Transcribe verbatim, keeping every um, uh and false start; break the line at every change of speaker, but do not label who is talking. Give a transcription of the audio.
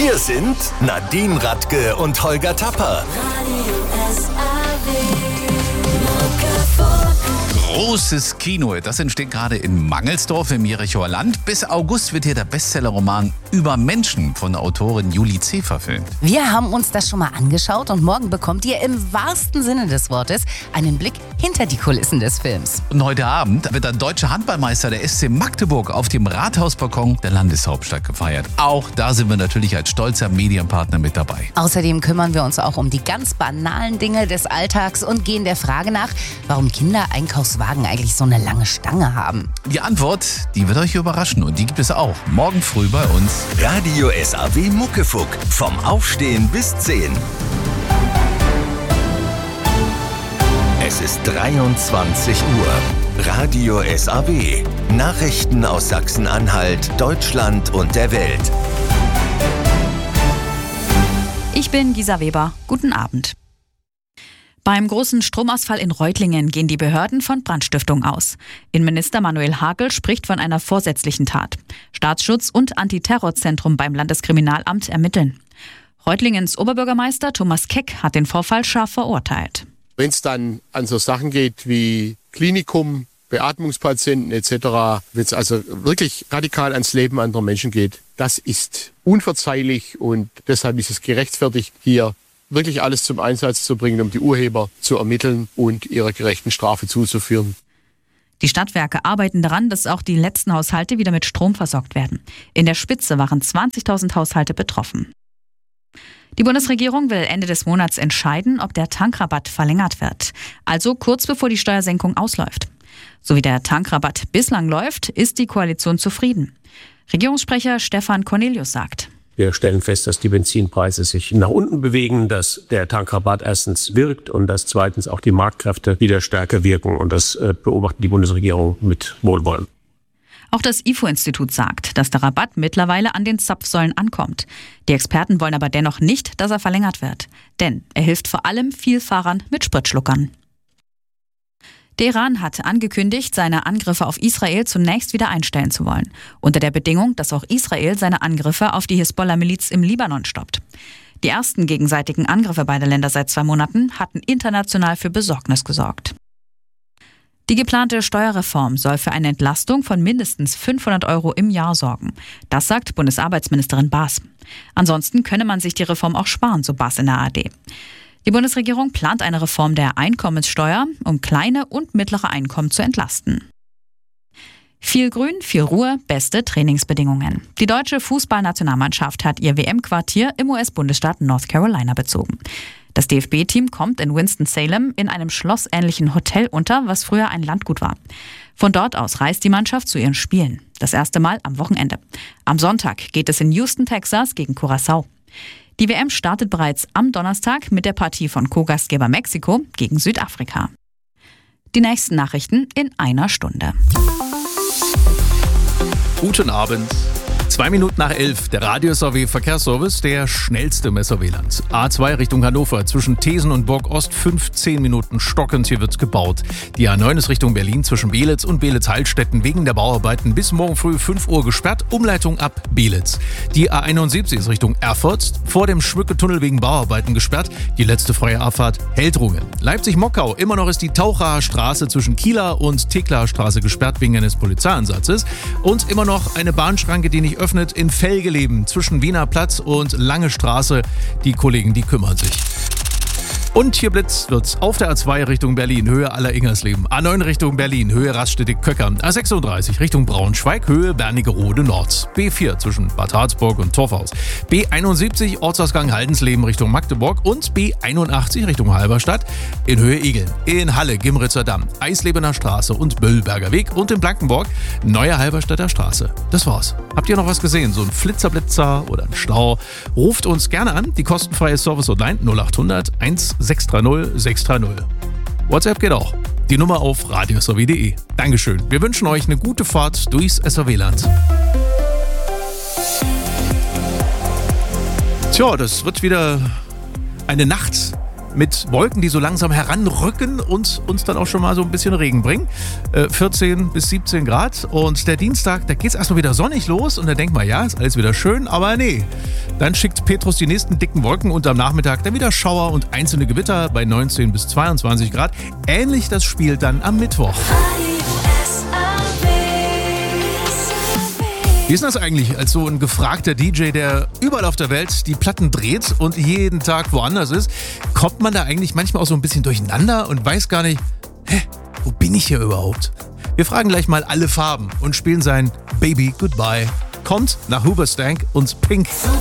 Hier sind Nadine Radke und Holger Tapper.
Großes Kino, das entsteht gerade in Mangelsdorf im Jerichower Land. Bis August wird hier der Bestsellerroman Über Menschen von Autorin Julie C. verfilmt.
Wir haben uns das schon mal angeschaut und morgen bekommt ihr im wahrsten Sinne des Wortes einen Blick hinter die Kulissen des Films.
Und heute Abend wird der deutsche Handballmeister der S C Magdeburg auf dem Rathausbalkon der Landeshauptstadt gefeiert. Auch da sind wir natürlich als stolzer Medienpartner mit dabei.
Außerdem kümmern wir uns auch um die ganz banalen Dinge des Alltags und gehen der Frage nach, warum Kinder Einkaufswagen eigentlich so eine lange Stange haben.
Die Antwort, die wird euch überraschen und die gibt es auch morgen früh bei uns.
Radio S A W Muckefuck. Vom Aufstehen bis zehn. Es ist dreiundzwanzig Uhr. Radio S A W. Nachrichten aus Sachsen-Anhalt, Deutschland und der Welt.
Ich bin Gisa Weber. Guten Abend. Beim großen Stromausfall in Reutlingen gehen die Behörden von Brandstiftung aus. Innenminister Manuel Hagel spricht von einer vorsätzlichen Tat. Staatsschutz und Antiterrorzentrum beim Landeskriminalamt ermitteln. Reutlingens Oberbürgermeister Thomas Keck hat den Vorfall scharf verurteilt.
Wenn es dann an so Sachen geht wie Klinikum, Beatmungspatienten et cetera, wenn es also wirklich radikal ans Leben anderer Menschen geht, das ist unverzeihlich und deshalb ist es gerechtfertigt, hier wirklich alles zum Einsatz zu bringen, um die Urheber zu ermitteln und ihrer gerechten Strafe zuzuführen.
Die Stadtwerke arbeiten daran, dass auch die letzten Haushalte wieder mit Strom versorgt werden. In der Spitze waren zwanzigtausend Haushalte betroffen. Die Bundesregierung will Ende des Monats entscheiden, ob der Tankrabatt verlängert wird. Also kurz bevor die Steuersenkung ausläuft. So wie der Tankrabatt bislang läuft, ist die Koalition zufrieden. Regierungssprecher Stefan Cornelius sagt:
Wir stellen fest, dass die Benzinpreise sich nach unten bewegen, dass der Tankrabatt erstens wirkt und dass zweitens auch die Marktkräfte wieder stärker wirken. Und das beobachtet die Bundesregierung mit Wohlwollen.
Auch das I F O-Institut sagt, dass der Rabatt mittlerweile an den Zapfsäulen ankommt. Die Experten wollen aber dennoch nicht, dass er verlängert wird. Denn er hilft vor allem Vielfahrern mit Spritschluckern. Der Iran hat angekündigt, seine Angriffe auf Israel zunächst wieder einstellen zu wollen. Unter der Bedingung, dass auch Israel seine Angriffe auf die Hisbollah-Miliz im Libanon stoppt. Die ersten gegenseitigen Angriffe beider Länder seit zwei Monaten hatten international für Besorgnis gesorgt. Die geplante Steuerreform soll für eine Entlastung von mindestens fünfhundert Euro im Jahr sorgen. Das sagt Bundesarbeitsministerin Baas. Ansonsten könne man sich die Reform auch sparen, so Baas in der A R D. Die Bundesregierung plant eine Reform der Einkommenssteuer, um kleine und mittlere Einkommen zu entlasten. Viel Grün, viel Ruhe, beste Trainingsbedingungen. Die deutsche Fußballnationalmannschaft hat ihr W M-Quartier im U S-Bundesstaat North Carolina bezogen. Das D F B-Team kommt in Winston-Salem in einem schlossähnlichen Hotel unter, was früher ein Landgut war. Von dort aus reist die Mannschaft zu ihren Spielen. Das erste Mal am Wochenende. Am Sonntag geht es in Houston, Texas gegen Curaçao. Die W M startet bereits am Donnerstag mit der Partie von Co-Gastgeber Mexiko gegen Südafrika. Die nächsten Nachrichten in einer Stunde.
Guten Abend. Zwei Minuten nach elf, der Radio S A W Verkehrsservice, der schnellste im S A W-Land. A zwei Richtung Hannover, zwischen Thesen und Burg-Ost, fünfzehn Minuten stockend, hier wird gebaut. Die A neun ist Richtung Berlin, zwischen Beelitz und Beelitz-Heilstätten wegen der Bauarbeiten bis morgen früh fünf Uhr gesperrt, Umleitung ab Beelitz. Die A einundsiebzig ist Richtung Erfurt, vor dem Schmücke-Tunnel wegen Bauarbeiten gesperrt, die letzte freie Abfahrt Heldrungen. Leipzig-Mockau, immer noch ist die Tauchacher Straße zwischen Kieler und Teklaer Straße gesperrt wegen eines Polizeieinsatzes und immer noch eine Bahnschranke, die nicht öffnet in Velgeleben zwischen Wiener Platz und Lange Straße. Die Kollegen, die kümmern sich. Und hier blitzt wird's auf der A zwei Richtung Berlin, Höhe Aller-Ingersleben. A neun Richtung Berlin, Höhe Raststätte-Köcker. A sechsunddreißig Richtung Braunschweig, Höhe Wernigerode Nord. B vier zwischen Bad Harzburg und Torfhaus. B einundsiebzig Ortsausgang Haldensleben Richtung Magdeburg und B einundachtzig Richtung Halberstadt in Höhe Egeln. In Halle, Gimritzer Damm, Eislebener Straße und Böllberger Weg und in Blankenburg Neue Halberstädter Straße. Das war's. Habt ihr noch was gesehen? So ein Flitzerblitzer oder ein Stau? Ruft uns gerne an. Die kostenfreie Service-Hotline null achthundert eins sechs drei null sechs drei null. WhatsApp geht auch. Die Nummer auf radio s a w punkt d e. Dankeschön. Wir wünschen euch eine gute Fahrt durchs S A W-Land. Tja, das wird wieder eine Nacht mit Wolken, die so langsam heranrücken und uns dann auch schon mal so ein bisschen Regen bringen. Äh, vierzehn bis siebzehn Grad. Und der Dienstag, da geht es erstmal wieder sonnig los und da denkt man, ja, ist alles wieder schön, aber nee. Dann schickt Petrus die nächsten dicken Wolken und am Nachmittag dann wieder Schauer und einzelne Gewitter bei neunzehn bis zweiundzwanzig Grad. Ähnlich das Spiel dann am Mittwoch. Wie ist das eigentlich als so ein gefragter D J, der überall auf der Welt die Platten dreht und jeden Tag woanders ist? Kommt man da eigentlich manchmal auch so ein bisschen durcheinander und weiß gar nicht, hä, wo bin ich hier überhaupt? Wir fragen gleich mal alle Farben und spielen sein Baby Goodbye. Kommt nach Hoobastank und Pink.
So